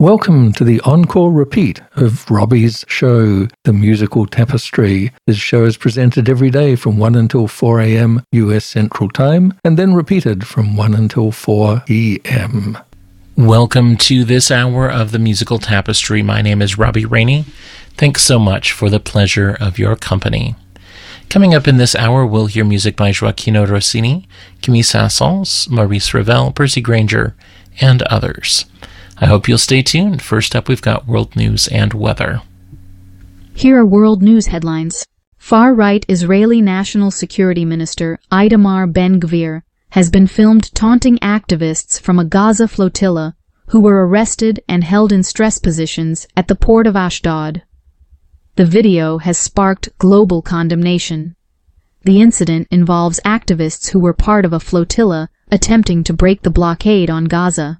Welcome to the encore repeat of Robbie's show, The Musical Tapestry. This show is presented every day from 1 until 4 a.m. US Central Time, and then repeated from 1 until 4 p.m. Welcome to this hour of The Musical Tapestry. My name is Robbie Rainey. Thanks so much for the pleasure of your company. Coming up in this hour, we'll hear music by Gioachino Rossini, Camille Saint-Saëns, Maurice Ravel, Percy Grainger, and others. I hope you'll stay tuned. First up, we've got world news and weather. Here are world news headlines. Far-right Israeli National Security Minister Itamar Ben-Gvir has been filmed taunting activists from a Gaza flotilla who were arrested and held in stress positions at the port of Ashdod. The video has sparked global condemnation. The incident involves activists who were part of a flotilla attempting to break the blockade on Gaza.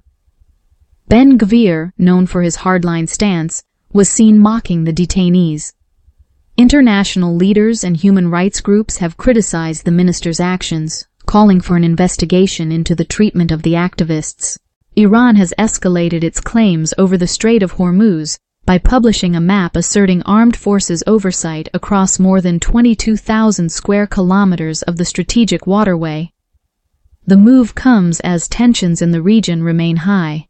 Ben-Gvir, known for his hardline stance, was seen mocking the detainees. International leaders and human rights groups have criticized the minister's actions, calling for an investigation into the treatment of the activists. Iran has escalated its claims over the Strait of Hormuz by publishing a map asserting armed forces oversight across more than 22,000 square kilometers of the strategic waterway. The move comes as tensions in the region remain high.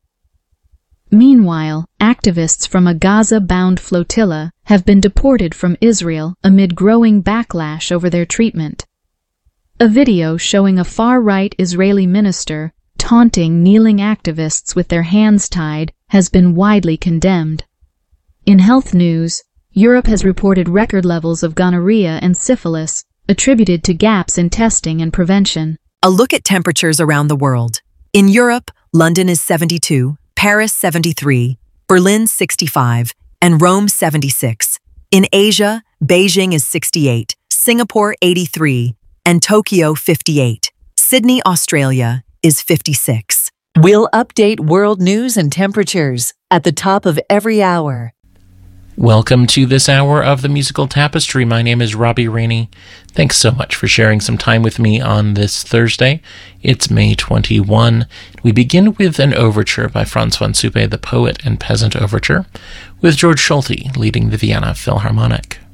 Meanwhile, activists from a Gaza-bound flotilla have been deported from Israel amid growing backlash over their treatment. A video showing a far-right Israeli minister taunting kneeling activists with their hands tied has been widely condemned. In health news, Europe has reported record levels of gonorrhea and syphilis, attributed to gaps in testing and prevention. A look at temperatures around the world. In Europe, London is 72, Paris 73, Berlin 65, and Rome 76. In Asia, Beijing is 68, Singapore 83, and Tokyo 58. Sydney, Australia is 56. We'll update world news and temperatures at the top of every hour. Welcome to this hour of The Musical Tapestry. My name is Robbie Rainey. Thanks so much for sharing some time with me on this Thursday. It's May 21. We begin with an overture by Franz von Suppe, the Poet and Peasant Overture, with George Solti leading the Vienna Philharmonic.